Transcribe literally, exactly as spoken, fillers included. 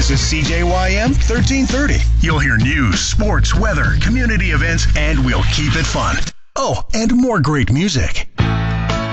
This is C J Y M thirteen thirty. You'll hear news, sports, weather, community events, and we'll keep it fun. Oh, and more great music.